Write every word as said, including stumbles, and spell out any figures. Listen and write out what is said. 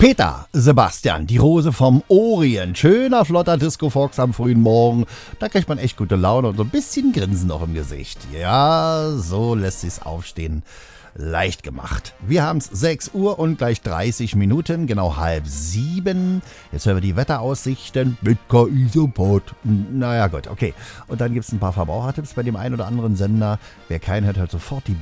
Peter, Sebastian, die Rose vom Orient. Schöner, flotter Disco-Fox am frühen Morgen. Da kriegt man echt gute Laune und so ein bisschen Grinsen noch im Gesicht. Ja, so lässt sich's aufstehen. Leicht gemacht. Wir haben's sechs Uhr und gleich dreißig Minuten, genau halb sieben. Jetzt hören wir die Wetteraussichten mit K I-Support. Naja, gut, okay. Und dann gibt's ein paar Verbrauchertipps bei dem einen oder anderen Sender. Wer keinen hört, hört sofort die